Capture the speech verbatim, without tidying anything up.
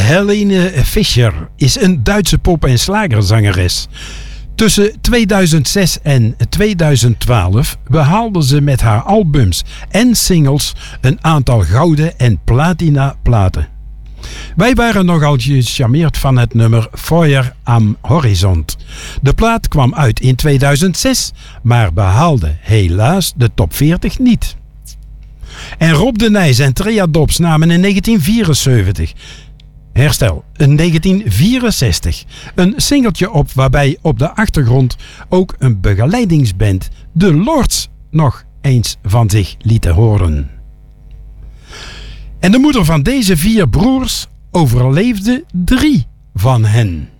Helene Fischer is een Duitse pop- en slagerzangeres. Tussen tweeduizend zes en tweeduizend twaalf behaalde ze met haar albums en singles een aantal gouden en platina platen. Wij waren nogal gecharmeerd van het nummer Feuer am Horizont. De plaat kwam uit in tweeduizend zes, maar behaalde helaas de top veertig niet. En Rob de Nijs en Trea Dobbs namen in negentien vierenzeventig, herstel, in negentien vierenzestig, een singeltje op waarbij op de achtergrond ook een begeleidingsband, de Lords, nog eens van zich lieten horen. En de moeder van deze vier broers overleefde drie van hen.